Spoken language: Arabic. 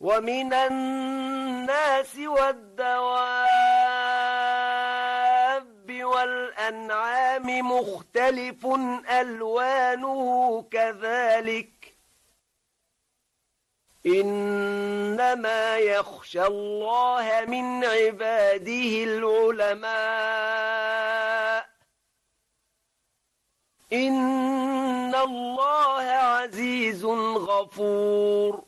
ومن الناس والدواب والأنعام مختلف ألوانه كذلك إنما يخشى الله من عباده العلماء إن الله عزيز غفور